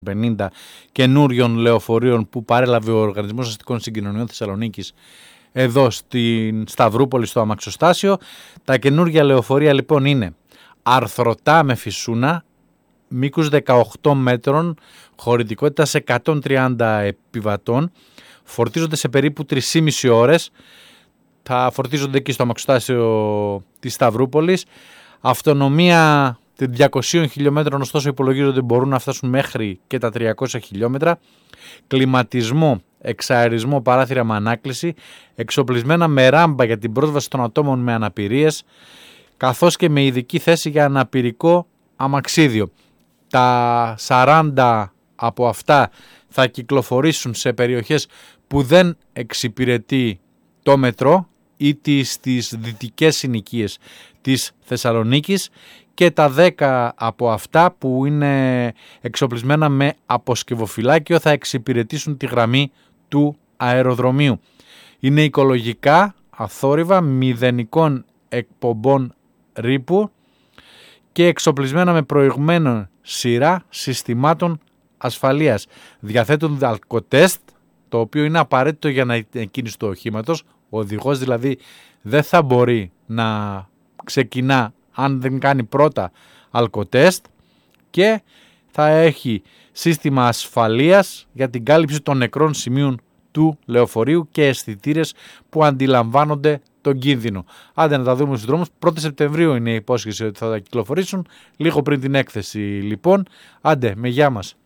50 καινούριων λεωφορείων που παρέλαβε ο Οργανισμός Αστικών Συγκοινωνιών Θεσσαλονίκης εδώ στην Σταυρούπολη στο αμαξοστάσιο. Τα καινούργια λεωφορεία λοιπόν είναι αρθρωτά με φυσούνα, μήκους 18 μέτρων, χωρητικότητα σε 130 επιβατών, φορτίζονται σε περίπου 3,5 ώρες, θα φορτίζονται εκεί στο αμαξοστάσιο της Σταυρούπολης. Αυτονομία 200 χιλιόμετρων, ωστόσο υπολογίζονται μπορούν να φτάσουν μέχρι και τα 300 χιλιόμετρα. Κλιματισμό, εξαερισμό, παράθυρα με ανάκληση, εξοπλισμένα με ράμπα για την πρόσβαση των ατόμων με αναπηρίες, καθώς και με ειδική θέση για αναπηρικό αμαξίδιο. Τα 40 από αυτά θα κυκλοφορήσουν σε περιοχές που δεν εξυπηρετεί το μετρό ή στις δυτικές συνοικίες της Θεσσαλονίκης, και τα 10 από αυτά που είναι εξοπλισμένα με αποσκευοφυλάκιο θα εξυπηρετήσουν τη γραμμή του αεροδρομίου. Είναι οικολογικά, αθόρυβα, μηδενικών εκπομπών ρήπου και εξοπλισμένα με προηγμένη σειρά συστημάτων ασφαλείας. Διαθέτουν αλκοτέστ, το οποίο είναι απαραίτητο για να εκκίνηση του οχήματος. Ο οδηγός δηλαδή δεν θα μπορεί να ξεκινά αν δεν κάνει πρώτα αλκοτέστ, και θα έχει σύστημα ασφαλείας για την κάλυψη των νεκρών σημείων του λεωφορείου και αισθητήρες που αντιλαμβάνονται τον κίνδυνο. Άντε να τα δούμε στους δρόμους. 1η Σεπτεμβρίου είναι η υπόσχεση ότι θα τα κυκλοφορήσουν, λίγο πριν την έκθεση λοιπόν. Άντε, με γεια μας.